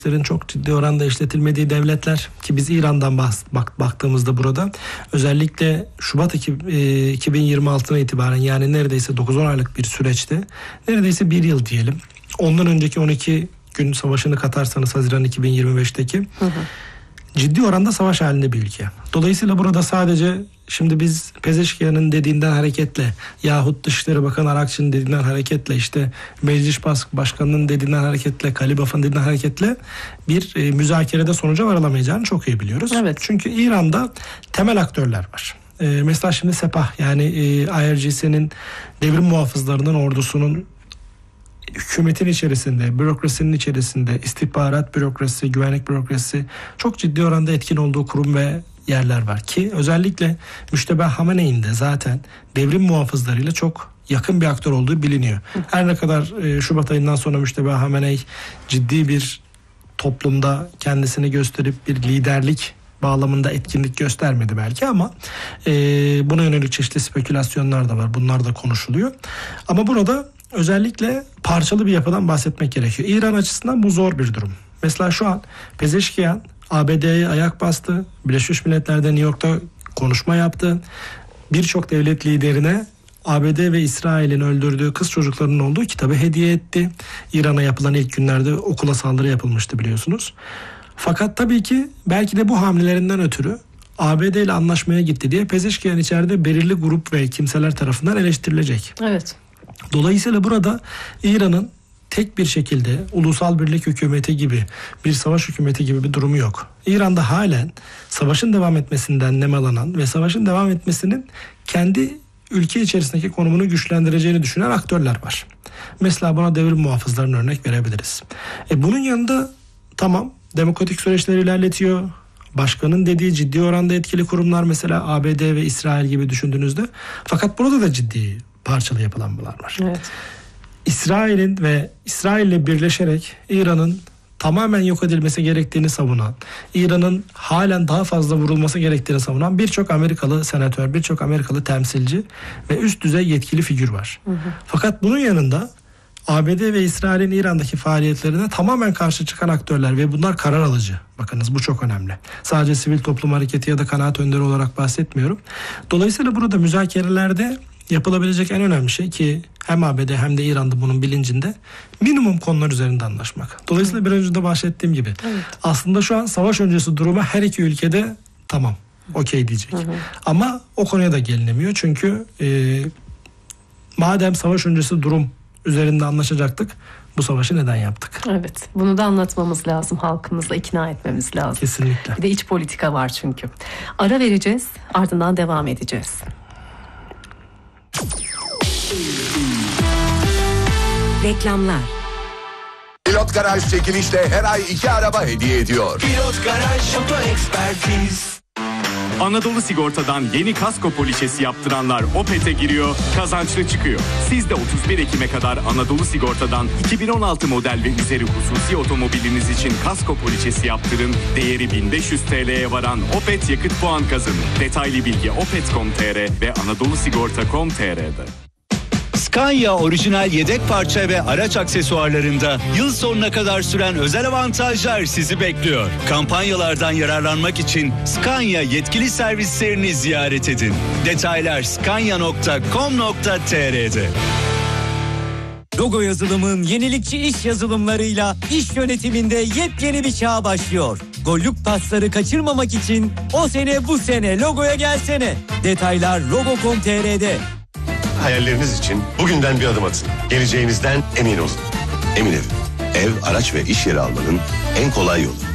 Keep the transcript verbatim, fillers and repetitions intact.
çok ciddi oranda işletilmediği devletler ki biz İran'dan bahs- bak, baktığımızda burada özellikle Şubat iki bin yirmi altı'na itibaren yani neredeyse dokuz on aylık bir süreçte neredeyse bir yıl diyelim. Ondan önceki on iki gün savaşını katarsanız Haziran iki bin yirmi beş'teki hı hı. ciddi oranda savaş halinde bir ülke. Dolayısıyla burada sadece şimdi biz Pezeşkiyan'ın dediğinden hareketle yahut Dışişleri Bakanı Arakçı'nın dediğinden hareketle işte Meclis Başkanı'nın dediğinden hareketle Kalibaf'ın dediğinden hareketle bir e, müzakerede sonuca varılamayacağını çok iyi biliyoruz. Evet. Çünkü İran'da temel aktörler var. E, mesela şimdi Sepah yani e, I R G C'nin devrim muhafızlarının ordusunun hükümetin içerisinde, bürokrasinin içerisinde, istihbarat bürokrasi, güvenlik bürokrasi çok ciddi oranda etkin olduğu kurum ve yerler var ki özellikle Müştebeh Hamene'in de zaten devrim muhafızlarıyla çok yakın bir aktör olduğu biliniyor. Her ne kadar e, Şubat ayından sonra Müştebeh Hamenei ciddi bir toplumda kendisini gösterip bir liderlik bağlamında etkinlik göstermedi belki ama e, buna yönelik çeşitli spekülasyonlar da var. Bunlar da konuşuluyor. Ama burada özellikle parçalı bir yapıdan bahsetmek gerekiyor. İran açısından bu zor bir durum. Mesela şu an Pezeşkiyan A B D'ye ayak bastı. Birleşmiş Milletler'de New York'ta konuşma yaptı. Birçok devlet liderine A B D ve İsrail'in öldürdüğü kız çocuklarının olduğu kitabı hediye etti. İran'a yapılan ilk günlerde okula saldırı yapılmıştı biliyorsunuz. Fakat tabii ki belki de bu hamlelerinden ötürü A B D ile anlaşmaya gitti diye Pezeşkiyan içeride belirli grup ve kimseler tarafından eleştirilecek. Evet. Dolayısıyla burada İran'ın tek bir şekilde ulusal birlik hükümeti gibi bir savaş hükümeti gibi bir durumu yok. İran'da halen savaşın devam etmesinden nemalanan ve savaşın devam etmesinin kendi ülke içerisindeki konumunu güçlendireceğini düşünen aktörler var. Mesela buna devrim muhafızlarına örnek verebiliriz. E bunun yanında tamam demokratik süreçleri ilerletiyor. Başkanın dediği ciddi oranda etkili kurumlar mesela A B D ve İsrail gibi düşündüğünüzde fakat burada da ciddi parçalı yapılanmalar var. Evet. İsrail'in ve İsrail'le birleşerek İran'ın tamamen yok edilmesi gerektiğini savunan, İran'ın halen daha fazla vurulması gerektiğini savunan birçok Amerikalı senatör, birçok Amerikalı temsilci ve üst düzey yetkili figür var. Hı hı. Fakat bunun yanında A B D ve İsrail'in İran'daki faaliyetlerine tamamen karşı çıkan aktörler ve bunlar karar alıcı. Bakınız bu çok önemli. Sadece sivil toplum hareketi ya da kanaat önderi olarak bahsetmiyorum. Dolayısıyla burada müzakerelerde yapılabilecek en önemli şey ki hem A B D hem de İran'da bunun bilincinde minimum konular üzerinde anlaşmak. Dolayısıyla bir önce de bahsettiğim gibi evet. aslında şu an savaş öncesi duruma her iki ülkede tamam okey diyecek. Hı hı. Ama o konuya da gelinemiyor çünkü e, madem savaş öncesi durum üzerinde anlaşacaktık bu savaşı neden yaptık? Evet, bunu da anlatmamız lazım, halkımızla ikna etmemiz lazım. Kesinlikle. Bir de iç politika var çünkü. Ara vereceğiz, ardından devam edeceğiz. Reklamlar. Pilot Garaj çekilişle her ay iki araba hediye ediyor. Pilot Garaj Oto Ekspertiz. Anadolu Sigorta'dan yeni kasko poliçesi yaptıranlar Opet'e giriyor, kazançlı çıkıyor. Siz de otuz bir Ekim'e kadar Anadolu Sigorta'dan iki bin on altı model ve üzeri hususi otomobiliniz için kasko poliçesi yaptırın. Değeri bin beş yüz TL'ye varan Opet yakıt puan kazanın. Detaylı bilgi opet nokta com nokta tr ve anadolusigorta nokta com nokta tr'de. Scania orijinal yedek parça ve araç aksesuarlarında yıl sonuna kadar süren özel avantajlar sizi bekliyor. Kampanyalardan yararlanmak için Scania yetkili servislerini ziyaret edin. Detaylar scania nokta com nokta tr'de. Logo yazılımın yenilikçi iş yazılımlarıyla iş yönetiminde yepyeni bir çağ başlıyor. Gollük pasları kaçırmamak için o sene bu sene logoya gelsene. Detaylar logo nokta com nokta tr'de. Hayalleriniz için bugünden bir adım atın. Geleceğinizden emin olun. Emin Ev, ev, araç ve iş yeri almanın en kolay yolu.